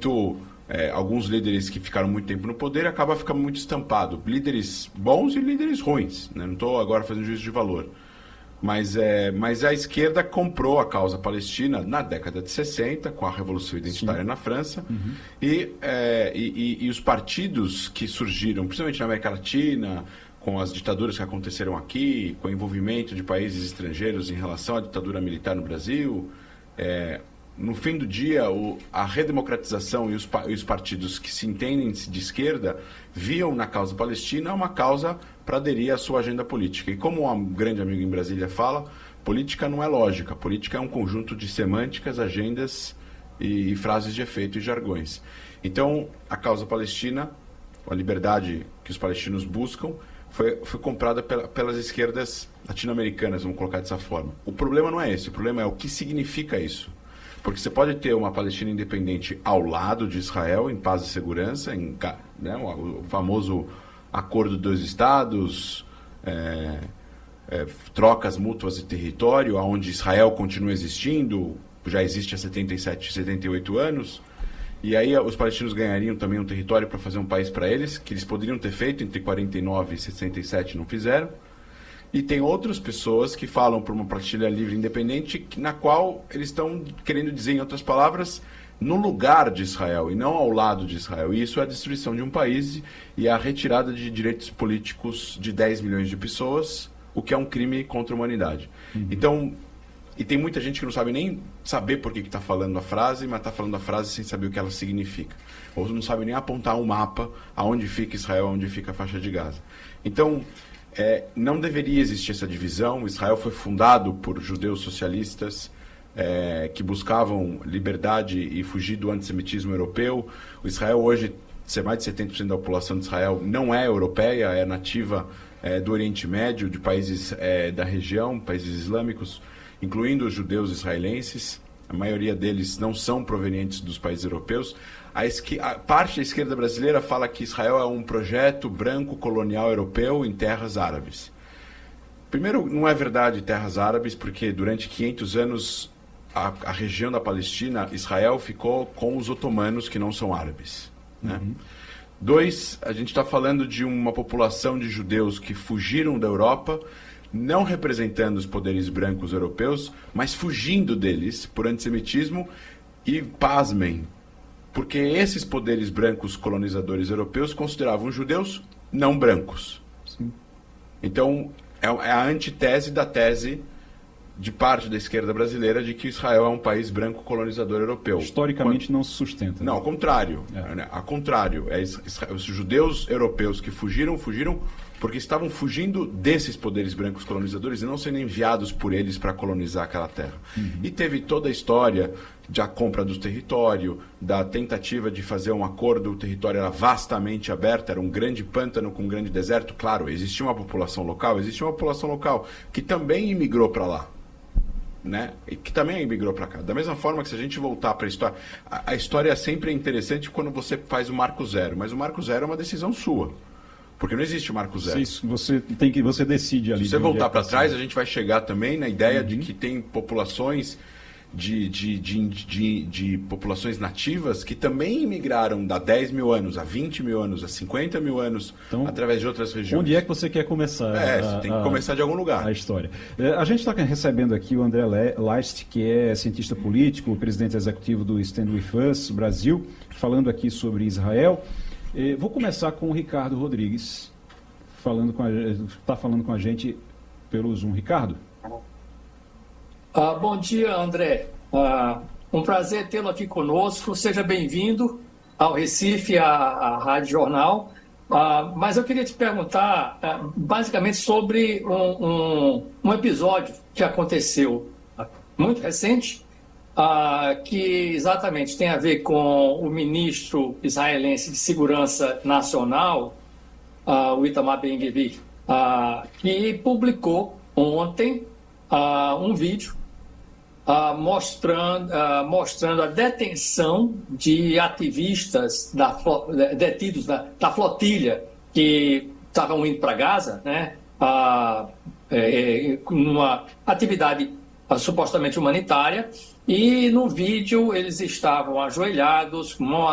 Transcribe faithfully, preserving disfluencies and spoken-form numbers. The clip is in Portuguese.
muito... É, alguns líderes que ficaram muito tempo no poder acaba ficando muito estampado. Líderes bons e líderes ruins, né? Não estou agora fazendo juízo de valor. Mas, é, mas a esquerda comprou a causa palestina na década de sessenta, com a Revolução Identitária Sim. na França, uhum. e, é, e, e, e os partidos que surgiram, principalmente na América Latina, com as ditaduras que aconteceram aqui, com o envolvimento de países estrangeiros em relação à ditadura militar no Brasil, é, no fim do dia, o, a redemocratização e os, e os partidos que se entendem de esquerda viam na causa palestina uma causa para aderir à sua agenda política. E como um grande amigo em Brasília fala, política não é lógica, política é um conjunto de semânticas, agendas e, e frases de efeito e jargões. Então, a causa palestina, a liberdade que os palestinos buscam, foi, foi comprada pela, pelas esquerdas latino-americanas, vamos colocar dessa forma. O problema não é esse, o problema é o que significa isso. Porque você pode ter uma Palestina independente ao lado de Israel, em paz e segurança, em, né, o famoso acordo dos estados, é, é, trocas mútuas de território, onde Israel continua existindo, já existe há setenta e sete, setenta e oito anos, e aí os palestinos ganhariam também um território para fazer um país para eles, que eles poderiam ter feito entre quarenta e nove e sessenta e sete, não fizeram. E tem outras pessoas que falam por uma Palestina livre e independente, na qual eles estão querendo dizer, em outras palavras, no lugar de Israel e não ao lado de Israel. E isso é a destruição de um país e a retirada de direitos políticos de dez milhões de pessoas, o que é um crime contra a humanidade. Uhum. Então, e tem muita gente que não sabe nem saber por que está falando a frase, mas está falando a frase sem saber o que ela significa. Ou não sabe nem apontar um mapa aonde fica Israel, aonde fica a faixa de Gaza. Então... É, não deveria existir essa divisão. Israel foi fundado por judeus socialistas é, que buscavam liberdade e fugir do antissemitismo europeu. O Israel hoje, mais de setenta por cento da população de Israel não é europeia, é nativa é, do Oriente Médio, de países é, da região, países islâmicos, incluindo os judeus israelenses. A maioria deles não são provenientes dos países europeus. A, esqui... a parte da esquerda brasileira fala que Israel é um projeto branco colonial europeu em terras árabes. Primeiro, não é verdade terras árabes, porque durante quinhentos anos a, a região da Palestina, Israel ficou com os otomanos, que não são árabes. Né? Uhum. Dois, a gente está falando de uma população de judeus que fugiram da Europa, não representando os poderes brancos europeus, mas fugindo deles por antissemitismo e, pasmem, porque esses poderes brancos colonizadores europeus consideravam os judeus não brancos. Sim. Então, é a antitese da tese de parte da esquerda brasileira de que Israel é um país branco colonizador europeu. Historicamente Quando... não se sustenta. Né? Não, ao contrário. É. Né? Ao contrário. É, os judeus europeus que fugiram, fugiram porque estavam fugindo desses poderes brancos colonizadores e não sendo enviados por eles para colonizar aquela terra. Uhum. E teve toda a história da compra do território, da tentativa de fazer um acordo, o território era vastamente aberto, era um grande pântano com um grande deserto. Claro, existia uma população local, existia uma população local que também imigrou para lá. Né? E que também imigrou para cá. Da mesma forma que se a gente voltar para a história, a história sempre é interessante quando você faz o marco zero, mas o marco zero é uma decisão sua. Porque não existe o marco zero. Isso, você tem que você decide ali. Se você voltar para trás, a gente vai chegar também na ideia uhum. de que tem populações de, de, de, de, de populações nativas que também imigraram há dez mil anos, há vinte mil anos, há cinquenta mil anos, então, através de outras regiões. Onde é que você quer começar? É, a, você tem que a, começar de algum lugar. A história. A gente está recebendo aqui o André Leist, que é cientista político, presidente executivo do Stand With Us Brasil, falando aqui sobre Israel. Vou começar com o Ricardo Rodrigues, falando com a, está falando com a gente pelo Zoom. Ricardo? Ah, bom dia, André. Ah, um prazer tê-lo aqui conosco. Seja bem-vindo ao Recife, à, à Rádio Jornal. Ah, mas eu queria te perguntar, ah, basicamente, sobre um, um, um episódio que aconteceu muito recente, ah, que exatamente tem a ver com o ministro israelense de Segurança Nacional, ah, o Itamar Ben-Gvir, ah, que publicou ontem ah, um vídeo Uh, mostrando, uh, mostrando a detenção de ativistas da, detidos da, da flotilha que estavam indo para Gaza, né, uh, é, numa atividade uh, supostamente humanitária, e no vídeo eles estavam ajoelhados, com